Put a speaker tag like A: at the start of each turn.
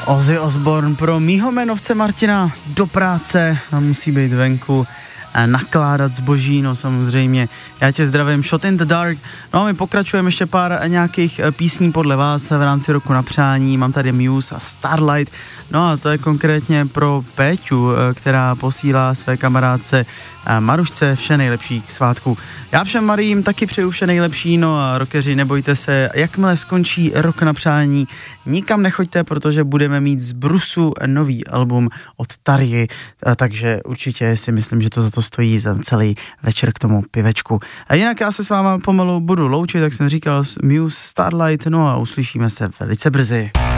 A: Ozzy Osbourne pro mýho jmenovce Martina do práce a musí být venku a nakládat zboží, no samozřejmě. Já tě zdravím, Shot in the Dark. No a my pokračujeme ještě pár nějakých písní podle vás v rámci roku na přání. Mám tady Muse a Starlight. No a to je konkrétně pro Péťu, která posílá své kamarádce Marušce vše nejlepší k svátku. Já všem Marijím taky přeju vše nejlepší, no a rockeři, nebojte se, jakmile skončí rok na přání, nikam nechoďte, protože budeme mít z Brusu nový album od Tarji, takže určitě si myslím, že to za to stojí za celý večer k tomu pivečku. A jinak já se s váma pomalu budu loučit, tak jsem říkal, Muse, Starlight, no a uslyšíme se velice brzy.